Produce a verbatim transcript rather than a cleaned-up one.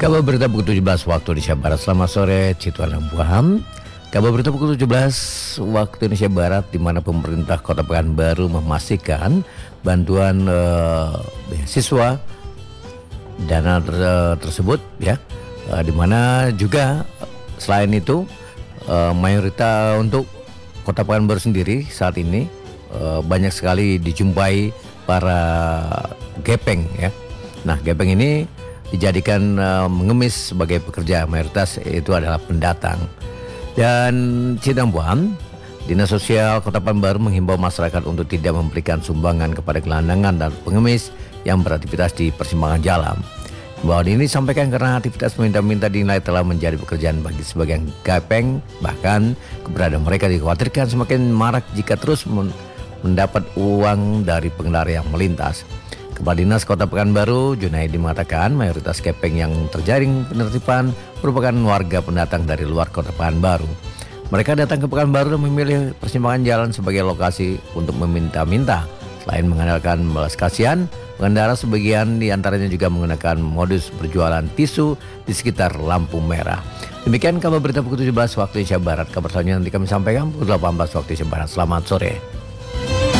Kabar berita pukul tujuh belas waktu Indonesia Barat. Selamat sore, Cituan Lampuham. Kabar berita pukul tujuh belas waktu Indonesia Barat, di mana pemerintah Kota Pekanbaru memastikan bantuan eh, beasiswa dana ter- tersebut ya, eh, di mana juga selain itu eh, mayoritas untuk Kota Pekanbaru sendiri saat ini eh, banyak sekali dijumpai para gepeng ya. Nah, gepeng ini dijadikan uh, mengemis sebagai pekerja, mayoritas itu adalah pendatang. Dan Cidambuan, Dinas Sosial Kota Pekanbaru menghimbau masyarakat untuk tidak memberikan sumbangan kepada gelandangan dan pengemis yang beraktivitas di persimpangan jalan. Bahwa ini disampaikan karena aktivitas meminta-minta dinilai telah menjadi pekerjaan bagi sebagian gepeng, bahkan keberadaan mereka dikhawatirkan semakin marak jika terus mendapat uang dari pengendara yang melintas. Kepala Dinas Kota Pekanbaru, Junaidi, mengatakan mayoritas gepeng yang terjaring penertiban merupakan warga pendatang dari luar Kota Pekanbaru. Mereka datang ke Pekanbaru dan memilih persimpangan jalan sebagai lokasi untuk meminta-minta. Selain mengandalkan belas kasihan, pengendara sebagian diantaranya juga menggunakan modus berjualan tisu di sekitar lampu merah. Demikian kabar berita pukul tujuh belas waktu Indonesia Barat. Kabar selanjutnya nanti kami sampaikan pukul delapan belas waktu Indonesia Barat. Selamat sore.